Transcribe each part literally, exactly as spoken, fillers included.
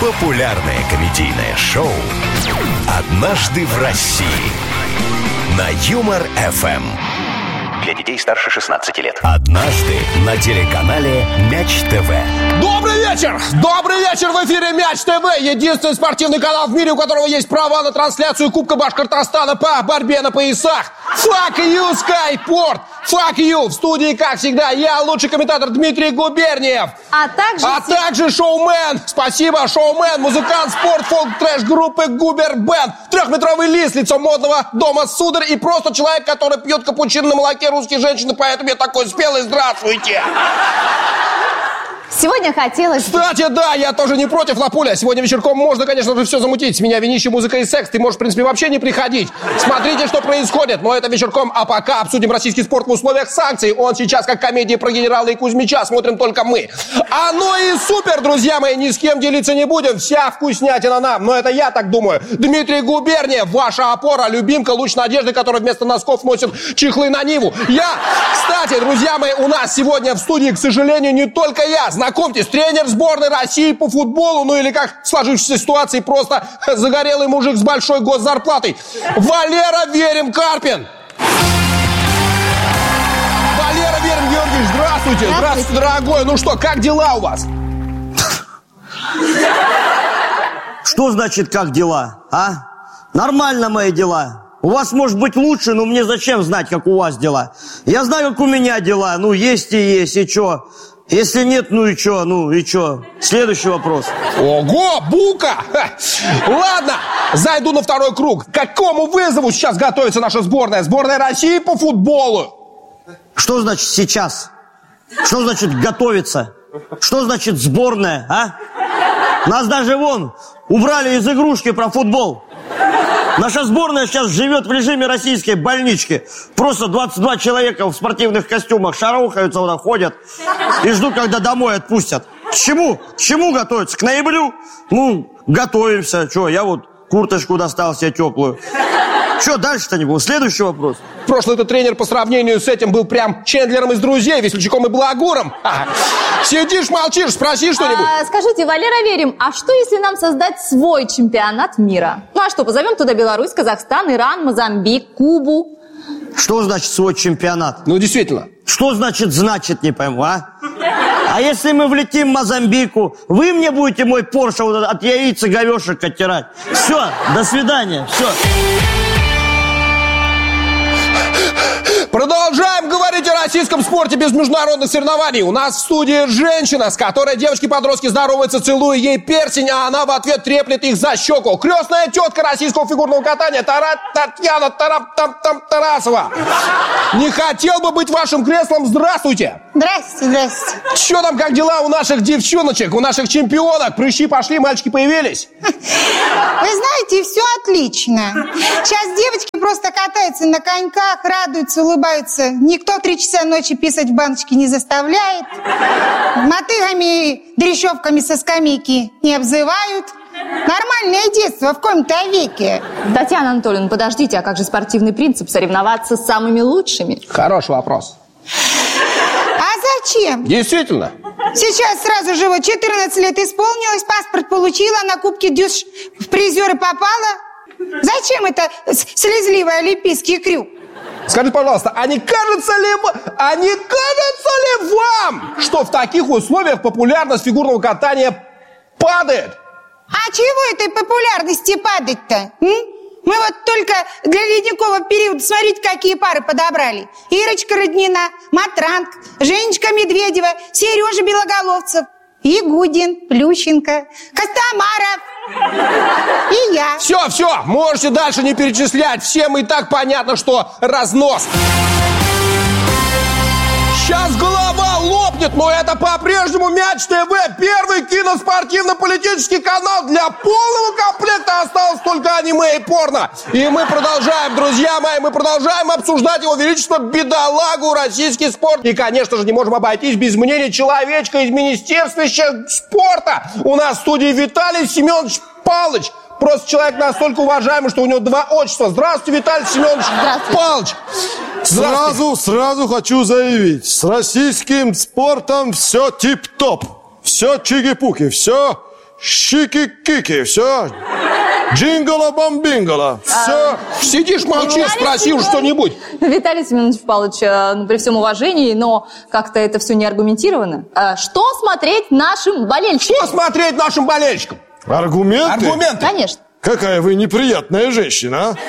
Популярное комедийное шоу «Однажды в России» на Юмор эф эм. Для детей старше шестнадцати лет. Однажды на телеканале Мяч ТВ. Добрый вечер! Добрый вечер! В эфире Мяч ТВ. Единственный спортивный канал в мире, у которого есть права на трансляцию Кубка Башкортостана по борьбе на поясах. Fuck you, Skyport! Fuck you! В студии, как всегда, я, лучший комментатор Дмитрий Губерниев. А также... А также шоумен. Спасибо, шоумен, музыкант, спорт, фолк, трэш группы Губер Бенд. Трехметровый лис, лицо модного дома Сударь и просто человек, который пьет капучино на молоке русские женщины, поэтому я такой спелый. Здравствуйте! Сегодня хотелось... Кстати, да, я тоже не против, Лапуля. Сегодня вечерком можно, конечно же, все замутить. С меня винище, музыка и секс. Ты можешь, в принципе, вообще не приходить. Смотрите, что происходит. Но это вечерком. А пока обсудим российский спорт в условиях санкций. Он сейчас как комедия про генерала и Кузьмича. Смотрим только мы. А ну и супер, друзья мои. Ни с кем делиться не будем. Вся вкуснятина нам. Но это я так думаю. Дмитрий Губерниев, ваша опора, любимка, луч надежды, который вместо носков носит чехлы на Ниву. Я, кстати, друзья мои, у нас сегодня в студии, к сожалению, не только я. Знакомьтесь, тренер сборной России по футболу, ну или как в сложившейся ситуации просто загорелый мужик с большой госзарплатой. Валера Верем Карпин. Валера Верем Георгиевич, здравствуйте. Здравствуйте. Здравствуйте, дорогой. Ну что, как дела у вас? Что значит, как дела, а? Нормально мои дела. У вас может быть лучше, но мне зачем знать, как у вас дела? Я знаю, как у меня дела. Ну, есть и есть, и чё? Если нет, ну и чё, ну и чё? Следующий вопрос. Ого, бука! Ха. Ладно, зайду на второй круг. К какому вызову сейчас готовится наша сборная? Сборная России по футболу. Что значит сейчас? Что значит готовиться? Что значит сборная, а? Нас даже вон убрали из игрушки про футбол. Наша сборная сейчас живет в режиме российской больнички. Просто двадцать два человека в спортивных костюмах шарохаются, вот, ходят и ждут, когда домой отпустят. К чему? К чему готовиться? К ноябрю? Ну, готовимся. Че, я вот курточку достал себе теплую. Че дальше-то не было? Следующий вопрос. Прошлый этот тренер по сравнению с этим был прям Чендлером из «Друзей», Весельчаком и Благуром. А, сидишь, молчишь, спроси что-нибудь. А, скажите, Валера Верем, а что если нам создать свой чемпионат мира? Ну а что, позовем туда Беларусь, Казахстан, Иран, Мозамбик, Кубу? Что значит свой чемпионат? Ну, действительно. Что значит значит, не пойму, а? А если мы влетим в Мозамбику, вы мне будете мой Порш от яиц и говешек оттирать? Все, до свидания, все. Продолжаем говорить о российском спорте без международных соревнований. У нас в студии женщина, с которой девочки-подростки здороваются, целуя ей перстень, а она в ответ треплет их за щеку. Крестная тетка российского фигурного катания Тара... Татьяна Тарап-там-там-Тарасова. Не хотел бы быть вашим креслом. Здравствуйте. Здрасте, здрасте. Что там, как дела у наших девчоночек, у наших чемпионок? Прыщи пошли, мальчики появились? Вы знаете, все отлично. Сейчас девочки просто катаются на коньках, радуются, улыбаются. Никто три часа ночи писать в баночке не заставляет. Мотыгами и дрещевками со скамейки не обзывают. Нормальное детство в коем-то веке. Татьяна Анатольевна, подождите, а как же спортивный принцип соревноваться с самыми лучшими? Хороший вопрос. А зачем? Действительно. Сейчас сразу же вот четырнадцать лет исполнилось, паспорт получила, на Кубке Дюш в призеры попала. Зачем это слезливый олимпийский крюк? Скажите, пожалуйста, а не кажется ли, а не кажется ли вам, что в таких условиях популярность фигурного катания падает? А чего этой популярности падать-то? М? Мы вот только для ледникового периода, смотрите, какие пары подобрали. Ирочка Роднина, Матранг, Женечка Медведева, Сережа Белоголовцев, Ягудин, Плющенко, Костомаров и я. Все, все, можете дальше не перечислять. Всем и так понятно, что разнос. Сейчас голова лопнет, но это по-прежнему Мяч ТВ, первый киноспортивно-политический канал. Для полного комплекта осталось только аниме и порно. И мы продолжаем, друзья мои, мы продолжаем обсуждать его величество бедолагу, российский спорт. И, конечно же, не можем обойтись без мнения человечка из Министерства спорта. У нас в студии Виталий Семенович Палыч. Просто человек настолько уважаемый, что у него два отчества. Здравствуйте, Виталий Семенович Палыч. Сразу, сразу хочу заявить, с российским спортом все тип-топ. Все чики-пуки, все щики-кики, все. Джингала-бомбингала, все. Сидишь, молчишь, Виталий спросил Семенович- что-нибудь. Виталий Семенович Павлович, э, ну, при всем уважении, но как-то это все не аргументировано. Э, Что смотреть нашим болельщикам? Что смотреть нашим болельщикам? Аргументы? Аргументы. Конечно. Какая вы неприятная женщина, а?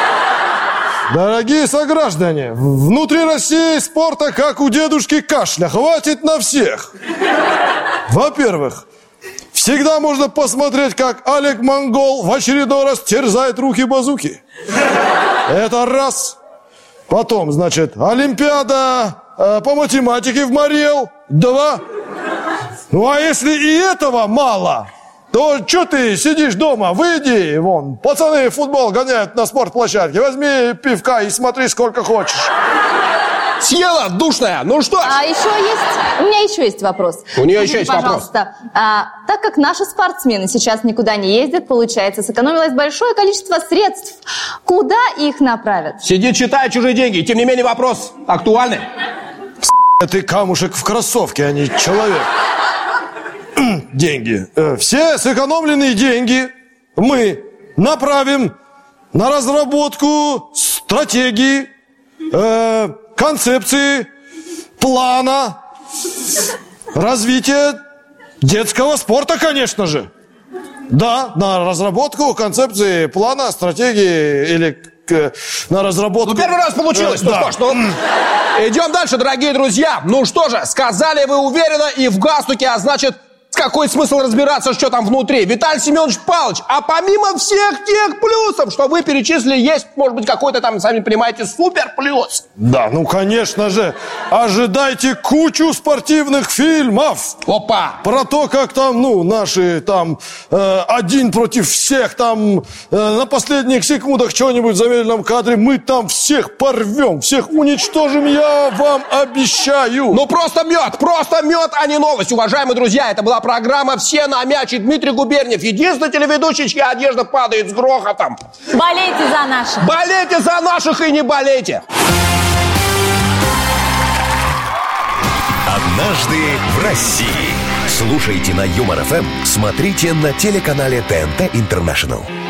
Дорогие сограждане, внутри России спорта, как у дедушки кашля, хватит на всех. Во-первых, всегда можно посмотреть, как Олег Монгол в очередной раз терзает руки-базуки. Это раз. Потом, значит, Олимпиада э, по математике в Мариэл. Два. Ну, а если и этого мало, то что ты сидишь дома? Выйди, вон, пацаны футбол гоняют на спортплощадке. Возьми пивка и смотри сколько хочешь. Съела, душная. Ну что ж. А еще есть, у меня еще есть вопрос. У нее еще Скажите, есть вопрос. пожалуйста, а, так как наши спортсмены сейчас никуда не ездят, получается, сэкономилось большое количество средств. Куда их направят? Сидит, читает чужие деньги. Тем не менее, вопрос актуальный. Ты камушек в кроссовке, а не человек. Деньги. Э, Все сэкономленные деньги мы направим на разработку стратегии, э, концепции, плана развития детского спорта, конечно же. Да, на разработку концепции, плана, стратегии или к- на разработку... Ну, первый раз получилось. Э, Ну да. что ж, ну, идем дальше, дорогие друзья. Ну что же, сказали вы уверенно и в галстуке, а значит, какой смысл разбираться, что там внутри? Виталий Семенович Павлович, а помимо всех тех плюсов, что вы перечислили, есть, может быть, какой-то там, сами понимаете, супер плюс? Да, ну, конечно же. Ожидайте кучу спортивных фильмов. Опа! Про то, как там, ну, наши там э, один против всех, там э, на последних секундах что-нибудь в замедленном кадре, мы там всех порвем, всех уничтожим, я вам обещаю. Ну просто мед, просто мед, а не новость. Уважаемые друзья, это была программа «Все на мяч» и Дмитрий Губерниев. Единственный телеведущий, чья одежда падает с грохотом. Болейте за наших. Болейте за наших и не болейте. «Однажды в России». Слушайте на Юмор ФМ, смотрите на телеканале ТНТ Интернешнл.